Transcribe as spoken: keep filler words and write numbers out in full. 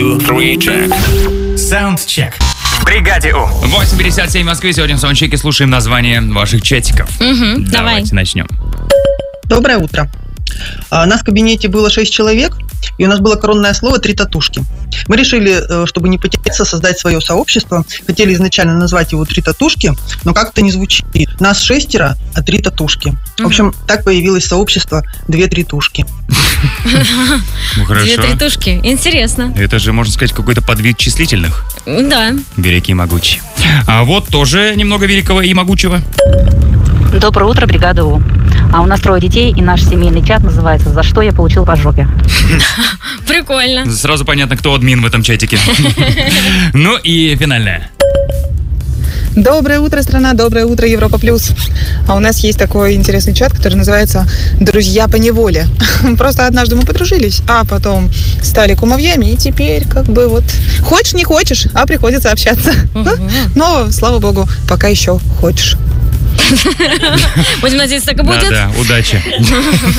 two, three, check. Саундчек. В бригаде У. восемь пятьдесят семь в Москве. Сегодня в саундчеке слушаем название ваших чатиков. Угу, давай. Давайте начнем. Доброе утро. У нас в кабинете было шесть человек, и у нас было коронное слово «три татушки». Мы решили, чтобы не потеряться, создать свое сообщество. Хотели изначально назвать его «Три татушки», но как-то не звучит. Нас шестеро, а три татушки. В общем, так появилось сообщество «Две тритушки». Ну, хорошо. Две тритушки. Интересно. Это же, можно сказать, какой-то подвид числительных. Да. Великий и могучий. А вот тоже немного великого и могучего. Доброе утро, бригада У. А у нас трое детей, и наш семейный чат называется «За что я получил по жопе». Прикольно. Сразу понятно, кто админ в этом чатике. Ну и финальное. Доброе утро, страна, доброе утро, Европа Плюс. А у нас есть такой интересный чат, который называется «Друзья по неволе». Просто однажды мы подружились, а потом стали кумовьями, и теперь как бы вот хочешь, не хочешь, а приходится общаться. Но, слава богу, пока еще хочешь. Будем надеяться, так и будет. Да, да, удачи.